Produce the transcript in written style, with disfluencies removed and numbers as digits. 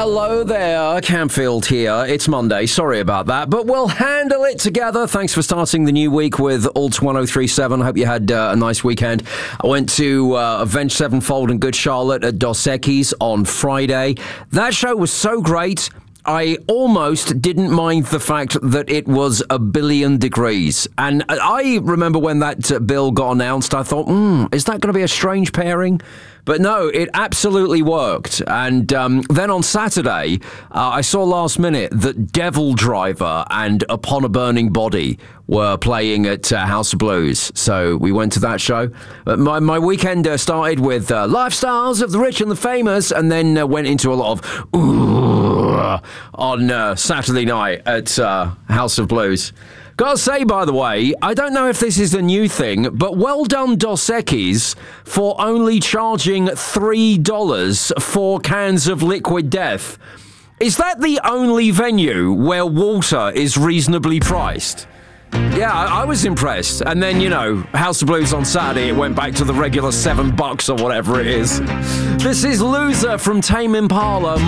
Hello there, Campfield here. It's Monday, sorry about that, but we'll handle it together. Thanks for starting the new week with Alt 1037. I hope you had a nice weekend. I went to Avenged Sevenfold and Good Charlotte at Dos Equis on Friday. That show was so great. I almost didn't mind the fact that it was 1 billion degrees. And I remember when that bill got announced, I thought, is that going to be a strange pairing? But no, it absolutely worked. And then on Saturday, I saw last minute that Devil Driver and Upon a Burning Body were playing at House of Blues. So we went to that show. My weekend started with Lifestyles of the Rich and the Famous, and then went into a lot of on Saturday night at House of Blues. Gotta say, by the way, I don't know if this is a new thing, but well done, Dos Equis, for only charging $3 for cans of Liquid Death. Is that the only venue where water is reasonably priced? Yeah, I was impressed. And then, House of Blues on Saturday, it went back to the regular $7 or whatever it is. This is Loser from Tame Impala.